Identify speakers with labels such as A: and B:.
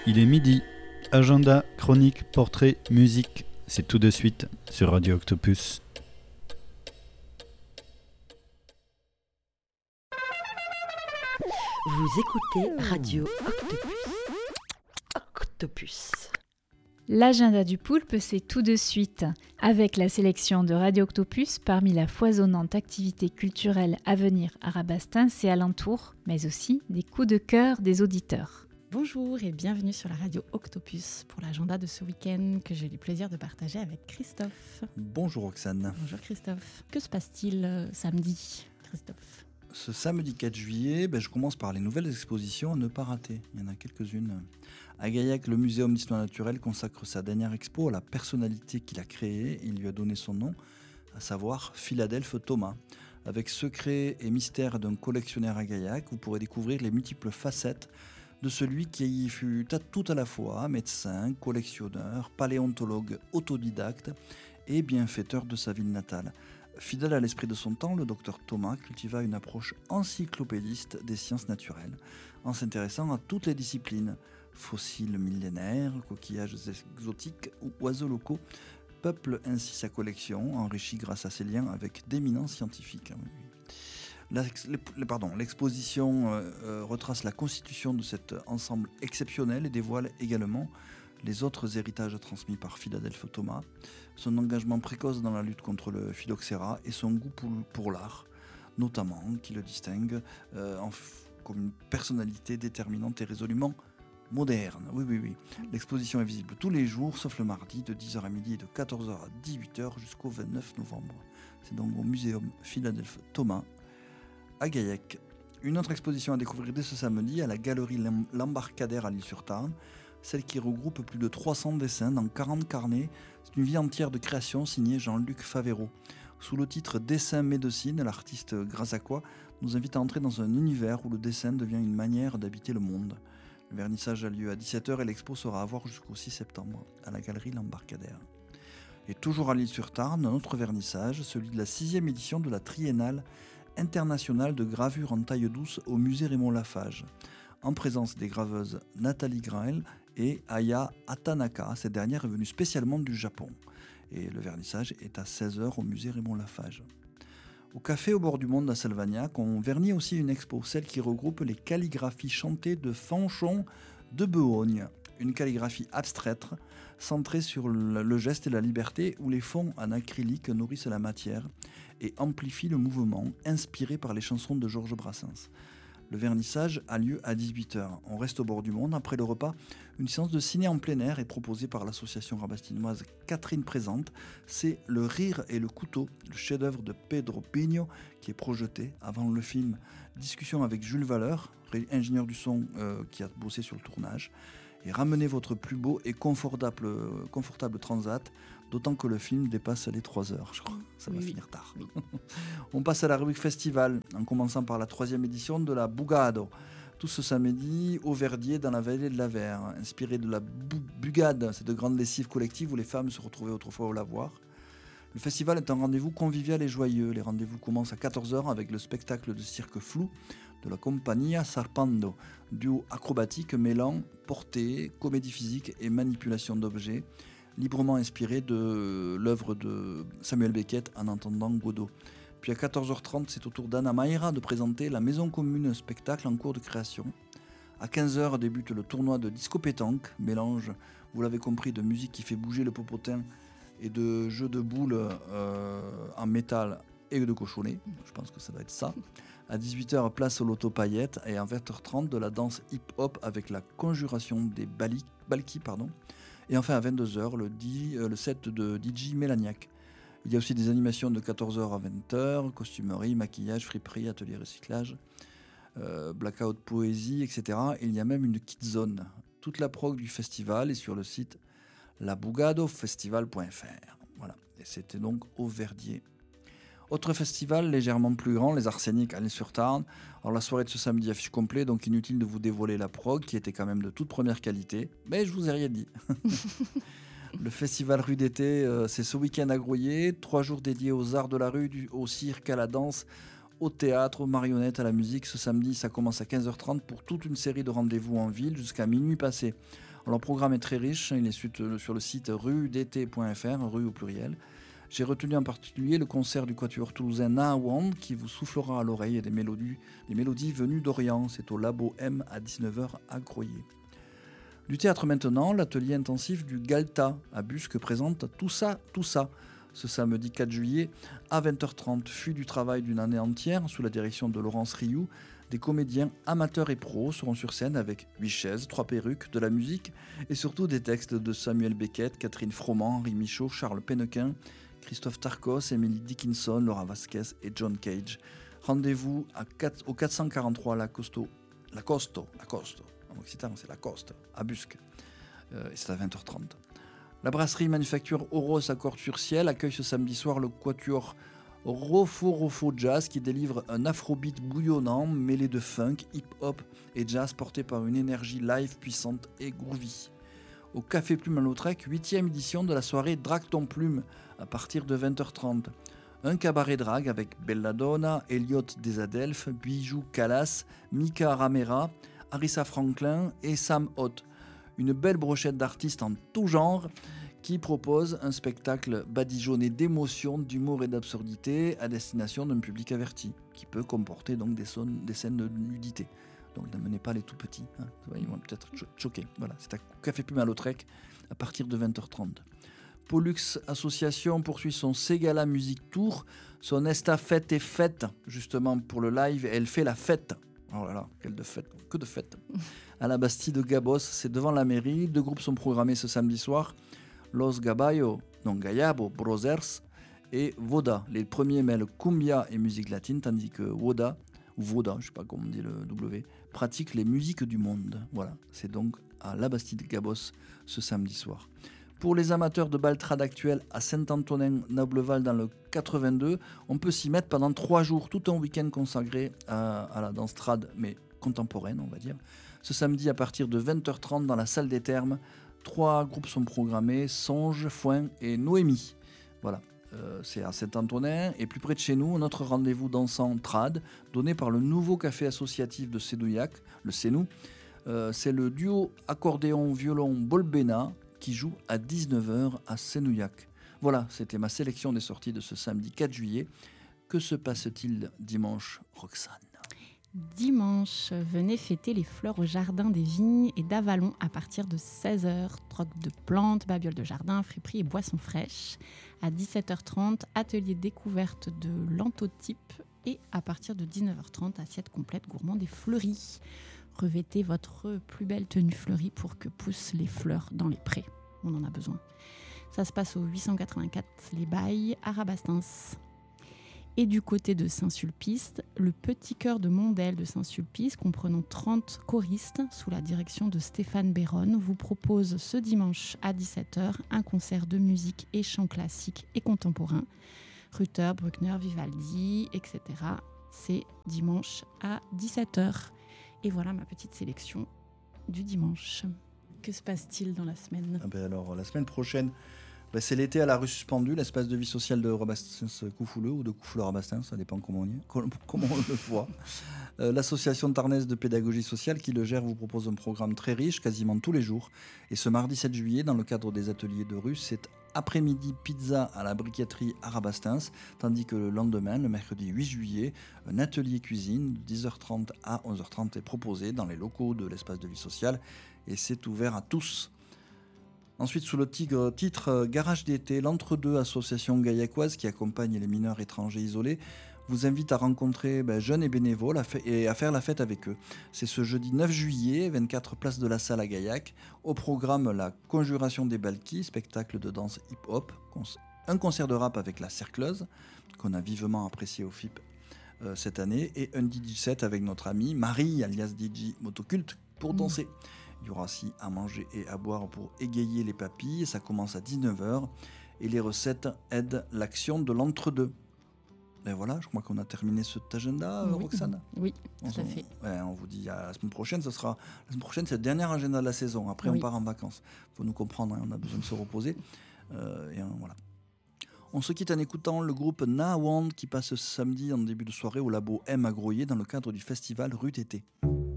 A: Il est midi. Agenda, chronique, portrait, musique. C'est tout de suite sur Radio Octopus.
B: Vous écoutez Radio Octopus. Octopus.
C: L'agenda du poulpe, c'est tout de suite, avec la sélection de Radio Octopus parmi la foisonnante activité culturelle à venir à Rabastens et alentours, mais aussi des coups de cœur des auditeurs.
D: Bonjour et bienvenue sur la radio Octopus pour l'agenda de ce week-end que j'ai eu le plaisir de partager avec Christophe.
E: Bonjour Roxane.
D: Bonjour Christophe. Que se passe-t-il samedi, Christophe ?
E: Ce samedi 4 juillet, je commence par les nouvelles expositions à ne pas rater. Il y en a quelques-unes. À Gaillac, le Muséum d'histoire naturelle consacre sa dernière expo à la personnalité qu'il a créée et il lui a donné son nom, à savoir Philadelphe Thomas. Avec secrets et mystères d'un collectionneur à Gaillac, vous pourrez découvrir les multiples facettes de celui qui fut tout à la fois médecin, collectionneur, paléontologue, autodidacte et bienfaiteur de sa ville natale. Fidèle à l'esprit de son temps, le docteur Thomas cultiva une approche encyclopédiste des sciences naturelles, en s'intéressant à toutes les disciplines, fossiles millénaires, coquillages exotiques ou oiseaux locaux, peuple ainsi sa collection, enrichie grâce à ses liens avec d'éminents scientifiques. L'exposition retrace la constitution de cet ensemble exceptionnel et dévoile également les autres héritages transmis par Philadelphe Thomas, son engagement précoce dans la lutte contre le phylloxéra et son goût pour l'art, notamment, qui le distingue comme une personnalité déterminante et résolument moderne. Oui. L'exposition est visible tous les jours, sauf le mardi, de 10h à midi et de 14h à 18h jusqu'au 29 novembre. C'est donc au Muséum Philadelphe Thomas, à Gaillac. Une autre exposition à découvrir dès ce samedi à la galerie L'Embarcadère à l'Île-sur-Tarn, celle qui regroupe plus de 300 dessins dans 40 carnets. C'est une vie entière de création signée Jean-Luc Favero. Sous le titre Dessin Médecine, l'artiste Grasacois nous invite à entrer dans un univers où le dessin devient une manière d'habiter le monde. Le vernissage a lieu à 17h et l'expo sera à voir jusqu'au 6 septembre à la galerie L'Embarcadère. Et toujours à l'Île-sur-Tarn, un autre vernissage, celui de la 6e édition de la Triennale internationale de gravure en taille douce au musée Raymond Lafage, en présence des graveuses Nathalie Grael et Aya Atanaka. Cette dernière est venue spécialement du Japon. Et le vernissage est à 16h au musée Raymond Lafage. Au café au bord du monde à Salvagnac, on vernit aussi une expo, celle qui regroupe les calligraphies chantées de Fanchon de Behogne. Une calligraphie abstraite, centrée sur le geste et la liberté, où les fonds en acrylique nourrissent la matière et amplifient le mouvement, inspiré par les chansons de Georges Brassens. Le vernissage a lieu à 18h. On reste au bord du monde. Après le repas, une séance de ciné en plein air est proposée par l'association rabastinoise Catherine Présente. C'est Le Rire et le Couteau, le chef-d'œuvre de Pedro Pino, qui est projeté avant le film. Discussion avec Jules Valeur, ingénieur du son qui a bossé sur le tournage. Et ramenez votre plus beau et confortable transat, d'autant que le film dépasse les 3 heures, je crois. Ça va finir tard. Oui. On passe à la rubrique festival, en commençant par la 3e édition de la Bugado. Tout ce samedi, au Verdier, dans la vallée de l'Avers. Inspiré de la Bugade, cette grande lessive collective où les femmes se retrouvaient autrefois au lavoir. Le festival est un rendez-vous convivial et joyeux. Les rendez-vous commencent à 14h avec le spectacle de cirque flou de la Compagnia Sarpando, duo acrobatique mêlant portée, comédie physique et manipulation d'objets, librement inspiré de l'œuvre de Samuel Beckett En entendant Godot. Puis à 14h30, c'est au tour d'Anna Maïra de présenter La Maison Commune, un spectacle en cours de création. À 15h débute le tournoi de disco pétanque, mélange, vous l'avez compris, de musique qui fait bouger le popotin et de jeux de boules en métal et de cochonnet. Je pense que ça va être ça. À 18h, place au loto paillettes et à 20h30 de la danse hip-hop avec la conjuration des balki. Et enfin à 22h, le set de DJ Mélaniac. Il y a aussi des animations de 14h à 20h, costumerie, maquillage, friperie, atelier recyclage, blackout poésie, etc. Et il y a même une kid zone. Toute la prog du festival est sur le site labugadofestival.fr. Voilà. Et c'était donc au Verdier. Autre festival légèrement plus grand, les Arséniques à l'Île-sur-Tarn. Alors la soirée de ce samedi affiche complet, donc inutile de vous dévoiler la prog qui était quand même de toute première qualité. Mais je vous ai rien dit. Le festival rue d'été, c'est ce week-end à Grouillé. 3 jours dédiés aux arts de la rue, au cirque, à la danse, au théâtre, aux marionnettes, à la musique. Ce samedi, ça commence à 15h30 pour toute une série de rendez-vous en ville jusqu'à minuit passé. Alors, le programme est très riche, il est sur le site ruedt.fr, rue au pluriel. J'ai retenu en particulier le concert du quatuor toulousain Nahawand qui vous soufflera à l'oreille des mélodies venues d'Orient. C'est au Labo M à 19h à Groyer. Du théâtre maintenant, l'atelier intensif du Galta à Busque présente Tout ça. Ce samedi 4 juillet à 20h30 fut du travail d'une année entière sous la direction de Laurence Rioux. Des comédiens amateurs et pros seront sur scène avec 8 chaises, 3 perruques, de la musique et surtout des textes de Samuel Beckett, Catherine Froment, Henri Michaud, Charles Pennequin, Christophe Tarkos, Emily Dickinson, Laura Vasquez et John Cage. Rendez-vous au 443 Lacosto. En occitan, c'est Lacoste, à Busque. Et c'est à 20h30. La brasserie manufacture Oros à Corte-sur-Ciel accueille ce samedi soir le quatuor Rofo Jazz qui délivre un afrobeat bouillonnant mêlé de funk, hip-hop et jazz porté par une énergie live puissante et groovy. Au Café Plume à Lautrec, 8e édition de la soirée Drague ton Plume à partir de 20h30. Un cabaret drague avec Belladonna, Elliot Desadelphes, Bijou Calas, Mika Ramera, Arissa Franklin et Sam Hott. Une belle brochette d'artistes en tout genre qui propose un spectacle badigeonné d'émotion, d'humour et d'absurdité à destination d'un public averti, qui peut comporter donc des scènes de nudité. Donc n'amenez pas les tout petits, hein. Ils vont peut-être choquer. Voilà, c'est à Café Plume à Lautrec à partir de 20h30. Pollux Association poursuit son Ségala Music Tour, son estafette est faite justement pour le live, elle fait la fête. Oh là là, que de fête. À la Bastille de Gabos, c'est devant la mairie. 2 groupes sont programmés ce samedi soir. Los Gayabo Brothers et Voda. Les premiers mêlent cumbia et musique latine, tandis que Voda, je ne sais pas comment on dit le W, pratique les musiques du monde. Voilà, c'est donc à la Bastille de Gabos ce samedi soir. Pour les amateurs de baltrade actuelle à Saint-Antonin-Nobleval dans le 82, on peut s'y mettre pendant 3 jours, tout un week-end consacré à la danse trad, mais contemporaine, on va dire. Ce samedi, à partir de 20h30, dans la salle des Thermes, 3 groupes sont programmés, Songe, Foin et Noémie. Voilà, c'est à Saint-Antonin. Et plus près de chez nous, notre rendez-vous dansant trad, donné par le nouveau café associatif de Sénouillac, le Sénou. C'est le duo accordéon-violon Bolbena, qui joue à 19h à Sénouillac. Voilà, c'était ma sélection des sorties de ce samedi 4 juillet. Que se passe-t-il dimanche, Roxane ?
D: Dimanche, venez fêter les fleurs au jardin des Vignes et d'Avalon à partir de 16h. Troc de plantes, babioles de jardin, friperies et boissons fraîches. À 17h30, atelier découverte de l'anthotype et à partir de 19h30, assiette complète gourmande et fleurie. Revêtez votre plus belle tenue fleurie pour que poussent les fleurs dans les prés. On en a besoin. Ça se passe au 884 Les Bailles à Rabastens. Et du côté de Saint-Sulpice, le petit chœur de Mondel de Saint-Sulpice, comprenant 30 choristes sous la direction de Stéphane Béronne, vous propose ce dimanche à 17h un concert de musique et chant classique et contemporain. Ruther, Bruckner, Vivaldi, etc. C'est dimanche à 17h. Et voilà ma petite sélection du dimanche. Que se passe-t-il dans la semaine ?
E: Alors, la semaine prochaine, c'est l'été à la rue Suspendue, l'espace de vie sociale de Rabastens-Coufouleux ou de Coufouleux-Rabastens, ça dépend comment on le voit. L'association tarnaise de pédagogie sociale qui le gère vous propose un programme très riche, quasiment tous les jours. Et ce mardi 7 juillet, dans le cadre des ateliers de rue, c'est après-midi pizza à la briqueterie à Rabastens, tandis que le lendemain, le mercredi 8 juillet, un atelier cuisine de 10h30 à 11h30 est proposé dans les locaux de l'espace de vie sociale et c'est ouvert à tous. Ensuite, sous le titre Garage d'été, l'Entre-deux association gaillacoise qui accompagne les mineurs étrangers isolés vous invite à rencontrer jeunes et bénévoles et à faire la fête avec eux. C'est ce jeudi 9 juillet, 24 place de la Salle à Gaillac. Au programme, la Conjuration des Balkis, spectacle de danse hip-hop, un concert de rap avec la Cercleuse, qu'on a vivement apprécié au FIP cette année, et un DJ set avec notre amie Marie, alias DJ Motoculte, pour danser. Il y aura aussi à manger et à boire pour égayer les papilles. Ça commence à 19h et les recettes aident l'action de l'entre-deux. Ben voilà, je crois qu'on a terminé cet agenda,
D: Oui.
E: Roxane.
D: Oui, tout à fait.
E: On vous dit à la semaine prochaine. La semaine prochaine, c'est le dernier agenda de la saison. Après,
D: Oui.
E: on part en vacances. Il faut nous comprendre, on a besoin de se reposer. Voilà. On se quitte en écoutant le groupe Nahawand qui passe ce samedi en début de soirée au labo M à Groyer dans le cadre du festival Rue d'été.